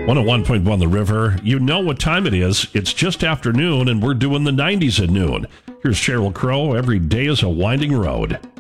101.1 The River. You know what time it is. It's just after noon, and we're doing the 90s at noon. Here's Sheryl Crow. Every day is a winding road.